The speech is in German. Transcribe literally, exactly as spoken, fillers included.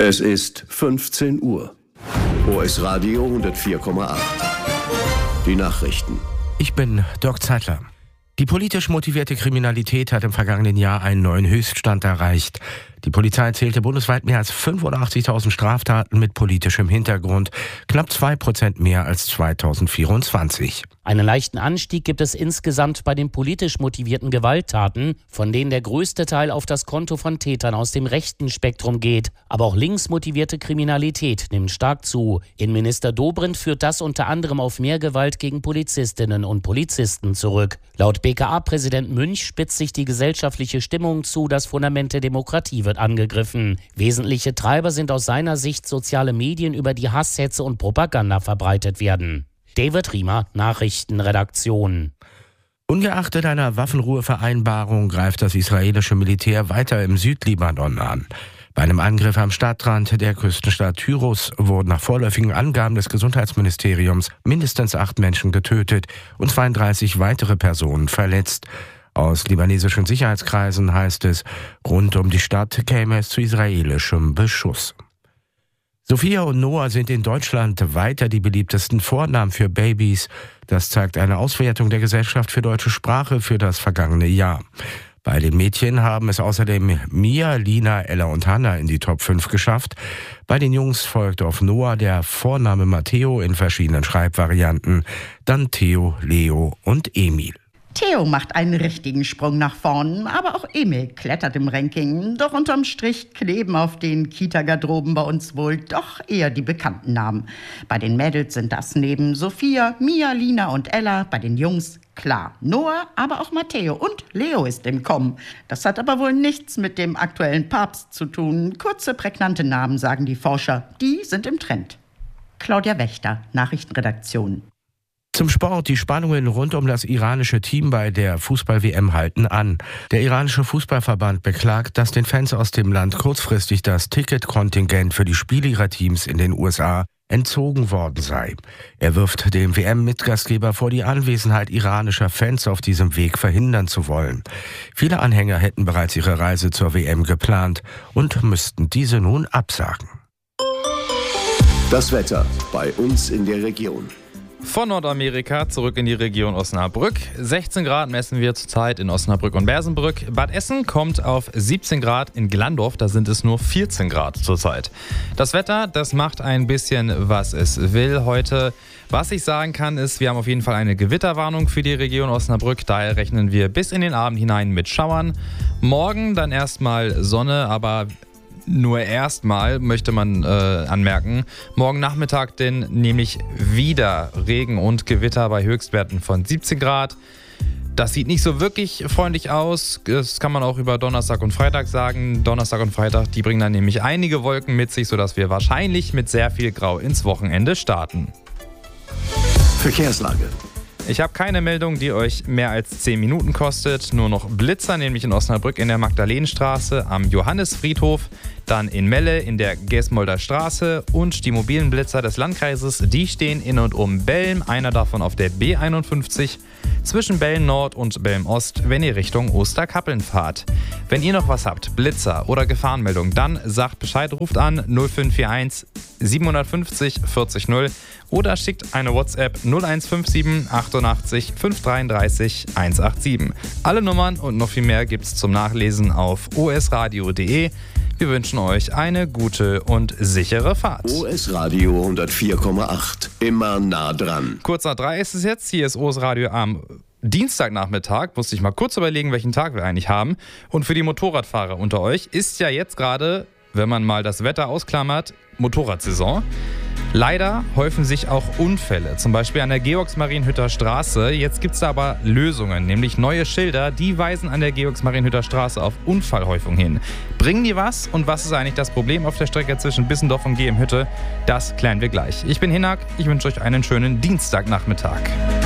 Es ist fünfzehn Uhr. O S Radio hundertvier Komma acht. Die Nachrichten. Ich bin Dirk Zeitler. Die politisch motivierte Kriminalität hat im vergangenen Jahr einen neuen Höchststand erreicht. Die Polizei zählte bundesweit mehr als fünfundachtzigtausend Straftaten mit politischem Hintergrund, knapp zwei Prozent mehr als zweitausendvierundzwanzig. Einen leichten Anstieg gibt es insgesamt bei den politisch motivierten Gewalttaten, von denen der größte Teil auf das Konto von Tätern aus dem rechten Spektrum geht. Aber auch links motivierte Kriminalität nimmt stark zu. Innenminister Dobrindt führt das unter anderem auf mehr Gewalt gegen Polizistinnen und Polizisten zurück. Laut B K A-Präsident Münch spitzt sich die gesellschaftliche Stimmung zu, das Fundament der Demokratie wird angegriffen. Wesentliche Treiber sind aus seiner Sicht soziale Medien, über die Hasshetze und Propaganda verbreitet werden. David Riemer, Nachrichtenredaktion. Ungeachtet einer Waffenruhevereinbarung greift das israelische Militär weiter im Südlibanon an. Bei einem Angriff am Stadtrand der Küstenstadt Tyros wurden nach vorläufigen Angaben des Gesundheitsministeriums mindestens acht Menschen getötet und zweiunddreißig weitere Personen verletzt. Aus libanesischen Sicherheitskreisen heißt es, rund um die Stadt käme es zu israelischem Beschuss. Sophia und Noah sind in Deutschland weiter die beliebtesten Vornamen für Babys. Das zeigt eine Auswertung der Gesellschaft für deutsche Sprache für das vergangene Jahr. Bei den Mädchen haben es außerdem Mia, Lina, Ella und Hannah in die Top fünf geschafft. Bei den Jungs folgt auf Noah der Vorname Matteo in verschiedenen Schreibvarianten, dann Theo, Leo und Emil. Theo macht einen richtigen Sprung nach vorn, aber auch Emil klettert im Ranking. Doch unterm Strich kleben auf den Kita-Garderoben bei uns wohl doch eher die bekannten Namen. Bei den Mädels sind das neben Sophia, Mia, Lina und Ella, bei den Jungs klar Noah, aber auch Matteo und Leo ist im Kommen. Das hat aber wohl nichts mit dem aktuellen Papst zu tun. Kurze, prägnante Namen, sagen die Forscher, die sind im Trend. Claudia Wächter, Nachrichtenredaktion. Zum Sport. Die Spannungen rund um das iranische Team bei der Fußball-W M halten an. Der iranische Fußballverband beklagt, dass den Fans aus dem Land kurzfristig das Ticketkontingent für die Spiele ihrer Teams in den U S A entzogen worden sei. Er wirft dem W M-Mitgastgeber vor, die Anwesenheit iranischer Fans auf diesem Weg verhindern zu wollen. Viele Anhänger hätten bereits ihre Reise zur W M geplant und müssten diese nun absagen. Das Wetter bei uns in der Region. Von Nordamerika zurück in die Region Osnabrück. sechzehn Grad messen wir zurzeit in Osnabrück und Bersenbrück. Bad Essen kommt auf siebzehn Grad. In Glandorf, da sind es nur vierzehn Grad zurzeit. Das Wetter, das macht ein bisschen, was es will heute. Was ich sagen kann, ist, wir haben auf jeden Fall eine Gewitterwarnung für die Region Osnabrück. Daher rechnen wir bis in den Abend hinein mit Schauern. Morgen dann erstmal Sonne, aber nur erstmal möchte man äh, anmerken, morgen Nachmittag denn nämlich wieder Regen und Gewitter bei Höchstwerten von siebzehn Grad. Das sieht nicht so wirklich freundlich aus. Das kann man auch über Donnerstag und Freitag sagen. Donnerstag und Freitag, die bringen dann nämlich einige Wolken mit sich, sodass wir wahrscheinlich mit sehr viel Grau ins Wochenende starten. Verkehrslage. Ich habe keine Meldung, die euch mehr als zehn Minuten kostet. Nur noch Blitzer, nämlich in Osnabrück in der Magdalenenstraße am Johannisfriedhof, dann in Melle in der Gesmolder Straße und die mobilen Blitzer des Landkreises, die stehen in und um Belm, einer davon auf der B einundfünfzig, zwischen Belm Nord und Belm Ost, wenn ihr Richtung Osterkappeln fahrt. Wenn ihr noch was habt, Blitzer oder Gefahrenmeldung, dann sagt Bescheid, ruft an null fünf vier eins siebenhundertfünfzig vierzig null oder schickt eine WhatsApp null eins fünf sieben achtundachtzig fünf dreiunddreißig hundertsiebenundachtzig. Alle Nummern und noch viel mehr gibt's zum Nachlesen auf o s radio punkt d e. Wir wünschen euch eine gute und sichere Fahrt. O S Radio hundertvier Komma acht. Immer nah dran. Kurz nach drei ist es jetzt. Hier ist O S Radio am Dienstagnachmittag. Musste ich mal kurz überlegen, welchen Tag wir eigentlich haben. Und für die Motorradfahrer unter euch ist ja jetzt gerade, wenn man mal das Wetter ausklammert, Motorradsaison. Leider häufen sich auch Unfälle, zum Beispiel an der Georgs-Marienhütter Straße. Jetzt gibt es da aber Lösungen, nämlich neue Schilder, die weisen an der Georgs-Marienhütter Straße auf Unfallhäufung hin. Bringen die was? Und was ist eigentlich das Problem auf der Strecke zwischen Bissendorf und Gehenhütte? Das klären wir gleich. Ich bin Hinak, ich wünsche euch einen schönen Dienstagnachmittag.